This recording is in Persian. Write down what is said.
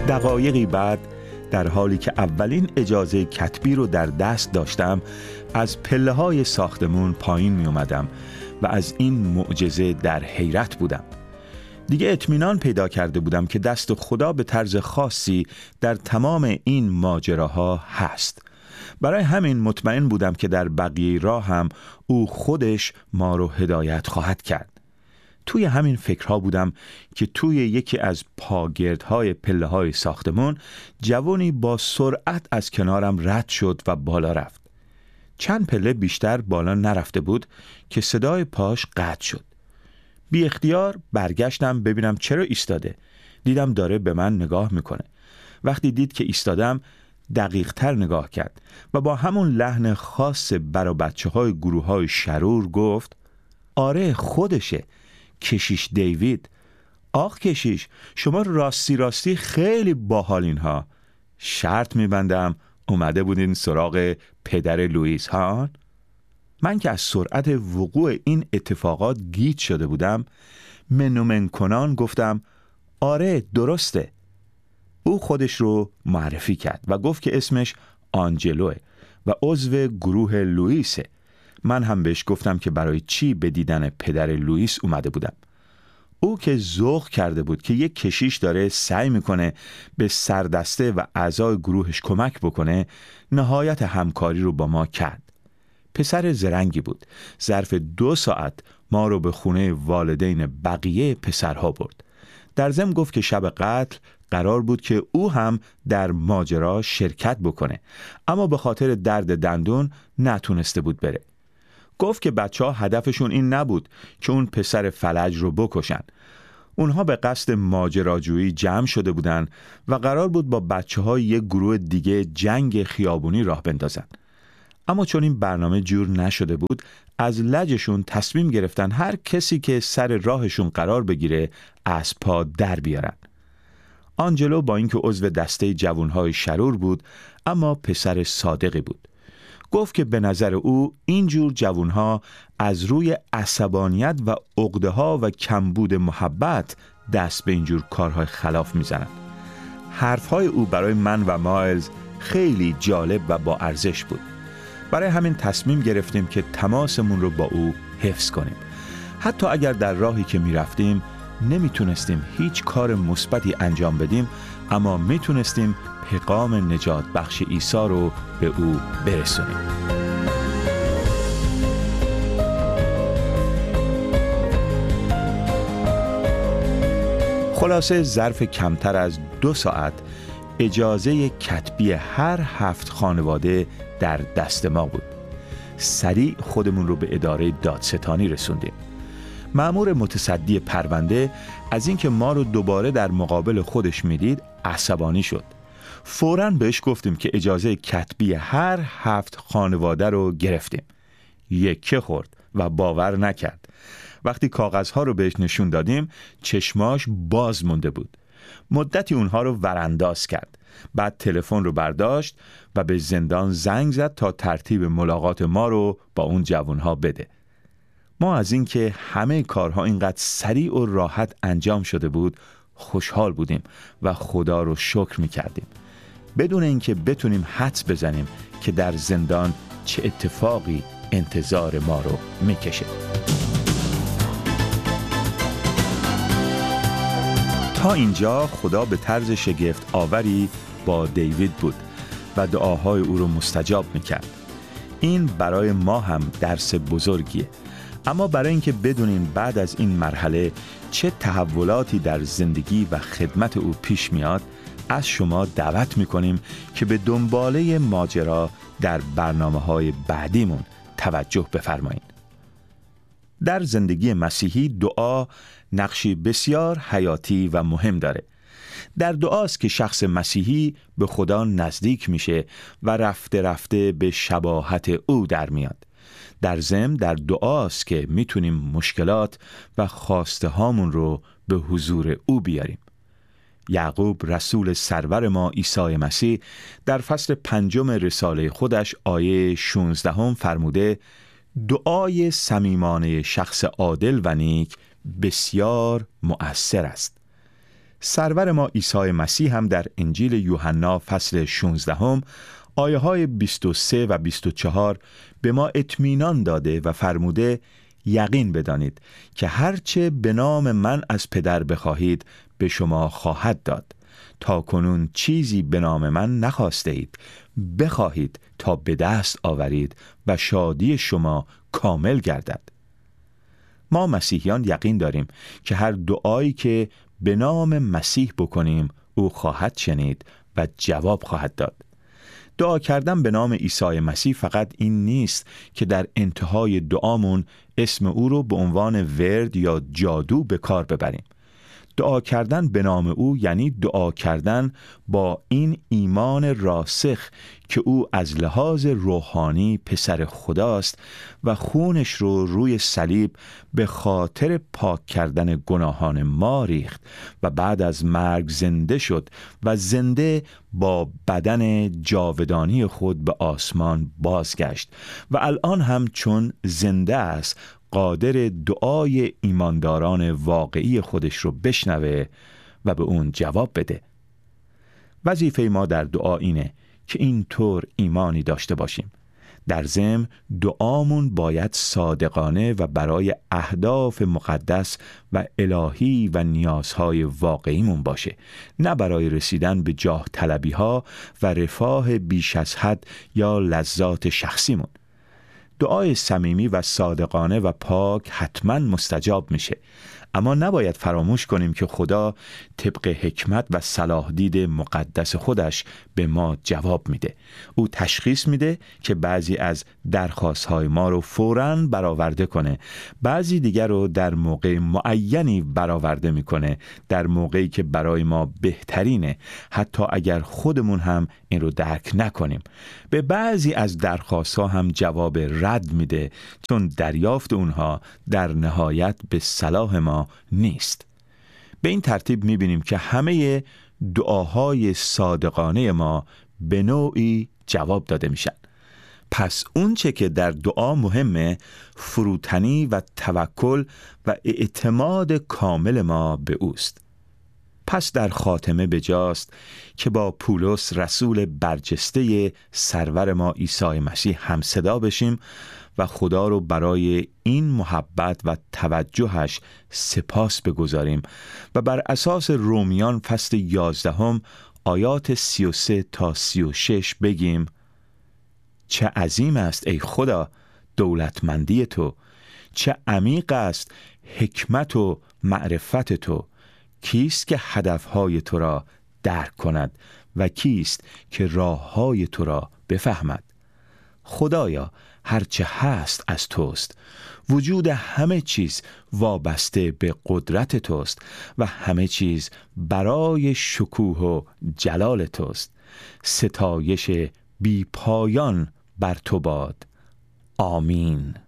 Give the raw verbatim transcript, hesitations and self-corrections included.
دقایقی بعد در حالی که اولین اجازه کتبی رو در دست داشتم از پله های ساختمون پایین می اومدم و از این معجزه در حیرت بودم. دیگه اطمینان پیدا کرده بودم که دست خدا به طرز خاصی در تمام این ماجراها هست. برای همین مطمئن بودم که در بقیه راه هم او خودش ما رو هدایت خواهد کرد. توی همین فکرها بودم که توی یکی از پاگردهای پله های ساختمون جوانی با سرعت از کنارم رد شد و بالا رفت. چند پله بیشتر بالا نرفته بود که صدای پاش قطع شد. بی اختیار برگشتم ببینم چرا ایستاده. دیدم داره به من نگاه میکنه. وقتی دید که ایستادم دقیق تر نگاه کرد و با همون لحن خاص برا بچه های گروه های شرور گفت: آره خودشه، کشیش دیوید. آخ کشیش، شما راستی راستی خیلی باحالین ها. شرط میبندم اومده بودین سراغ پدر لوئیس ها؟ من که از سرعت وقوع این اتفاقات گیج شده بودم منومن کنان گفتم: آره درسته. او خودش رو معرفی کرد و گفت که اسمش آنجلوه و عضو گروه لوئیسه. من هم بهش گفتم که برای چی به دیدن پدر لوئیس اومده بودم. او که ذوق کرده بود که یک کشیش داره سعی میکنه به سردسته و اعضای گروهش کمک بکنه، نهایت همکاری رو با ما کرد. پسر زرنگی بود. ظرف دو ساعت ما رو به خونه والدین بقیه پسرها برد. در ضمن گفت که شب قتل قرار بود که او هم در ماجرا شرکت بکنه، اما به خاطر درد دندون نتونسته بود بره. گفت که بچه ها هدفشون این نبود که اون پسر فلج رو بکشن. اونها به قصد ماجراجویی جمع شده بودن و قرار بود با بچه ها یک گروه دیگه جنگ خیابونی راه بندازن. اما چون این برنامه جور نشده بود، از لجشون تصمیم گرفتن هر کسی که سر راهشون قرار بگیره از پا در بیارن. آنجلو با اینکه عضو دسته جوانهای شرور بود، اما پسر صادقی بود. گفت که به نظر او اینجور جوانها از روی عصبانیت و عقده‌ها و کمبود محبت دست به اینجور کارهای خلاف میزنن. حرفهای او برای من و مایلز خیلی جالب و با ارزش بود. برای همین تصمیم گرفتیم که تماسمون رو با او حفظ کنیم. حتی اگر در راهی که میرفتیم نمیتونستیم هیچ کار مثبتی انجام بدیم، اما میتونستیم پیغام نجات بخش عیسی رو به او برسونیم. خلاصه ظرف کمتر از دو ساعت اجازه کتبی هر هفت خانواده در دست ما بود. سریع خودمون رو به اداره دادستانی رسوندیم. مأمور متصدی پرونده از اینکه ما رو دوباره در مقابل خودش میدید عصبانی شد. فوراً بهش گفتیم که اجازه کتبی هر هفت خانواده رو گرفتیم. یکه خورد و باور نکرد. وقتی کاغذها رو بهش نشون دادیم چشماش باز مونده بود. مدتی اونها رو ورانداز کرد. بعد تلفن رو برداشت و به زندان زنگ زد تا ترتیب ملاقات ما رو با اون جوانها بده. ما از این که همه کارها اینقدر سریع و راحت انجام شده بود خوشحال بودیم و خدا رو شکر می‌کردیم، بدون اینکه بتونیم حدس بزنیم که در زندان چه اتفاقی انتظار ما رو می‌کشه. تا اینجا خدا به طرز شگفت آوری با دیوید بود و دعاهای او رو مستجاب می‌کرد. این برای ما هم درس بزرگیه. اما برای اینکه بدونین بعد از این مرحله چه تحولاتی در زندگی و خدمت او پیش میاد، از شما دعوت میکنیم که به دنباله ماجرا در برنامه‌های بعدیمون توجه بفرمایید. در زندگی مسیحی دعا نقشی بسیار حیاتی و مهم داره. در دعاست که شخص مسیحی به خدا نزدیک میشه و رفته رفته به شباهت او در میاد. در ضمن در دعاست که میتونیم مشکلات و خواسته هامون رو به حضور او بیاریم. یعقوب رسول سرور ما عیسی مسیح در فصل پنجم رساله خودش آیه شانزده هم فرموده: دعای صمیمانه شخص عادل و نیک بسیار مؤثر است. سرور ما عیسی مسیح هم در انجیل یوحنا فصل شانزده هم آیه های بیست و سه و بیست و چهار به ما اطمینان داده و فرموده یقین بدانید که هرچه به نام من از پدر بخواهید به شما خواهد داد. تا کنون چیزی به نام من نخواسته اید، بخواهید تا به دست آورید و شادی شما کامل گردد. ما مسیحیان یقین داریم که هر دعایی که به نام مسیح بکنیم او خواهد شنید و جواب خواهد داد. دعا کردن به نام عیسی مسیح فقط این نیست که در انتهای دعامون اسم او رو به عنوان ورد یا جادو به کار ببریم. دعا کردن به نام او یعنی دعا کردن با این ایمان راسخ که او از لحاظ روحانی پسر خداست و خونش رو روی صلیب به خاطر پاک کردن گناهان ما ریخت و بعد از مرگ زنده شد و زنده با بدن جاودانی خود به آسمان بازگشت و الان هم چون زنده است قادر دعای ایمانداران واقعی خودش رو بشنوه و به اون جواب بده. وظیفه ما در دعا اینه که اینطور ایمانی داشته باشیم. در ضمن دعامون باید صادقانه و برای اهداف مقدس و الهی و نیازهای واقعیمون باشه، نه برای رسیدن به جاه طلبی ها و رفاه بیش از حد یا لذات شخصیمون. دعای صمیمی و صادقانه و پاک حتما مستجاب میشه، اما نباید فراموش کنیم که خدا طبق حکمت و صلاح دید مقدس خودش به ما جواب میده. او تشخیص میده که بعضی از درخواست‌های ما رو فوراً برآورده کنه، بعضی دیگر رو در موقع معینی برآورده میکنه، در موقعی که برای ما بهترینه، حتی اگر خودمون هم این رو درک نکنیم. به بعضی از درخواست‌ها هم جواب رد میده، چون دریافت اونها در نهایت به صلاح ما نیست. به این ترتیب میبینیم که همه دعاهای صادقانه ما به نوعی جواب داده میشن. پس اون چه که در دعا مهمه فروتنی و توکل و اعتماد کامل ما به اوست. پس در خاتمه بجاست که با پولس رسول برجسته سرور ما عیسی مسیح هم صدا بشیم و خدا رو برای این محبت و توجهش سپاس بگذاریم و بر اساس رومیان فصل یازدهم آیات سی و سه تا سی و شش بگیم چه عظیم است ای خدا دولتمندی تو، چه عمیق است حکمت و معرفت تو. کیست که هدفهای تو را درک کند و کیست که راههای تو را بفهمد؟ خدایا هرچه هست از توست، وجود همه چیز وابسته به قدرت توست و همه چیز برای شکوه و جلال توست. ستایش بی پایان بر تو باد. آمین.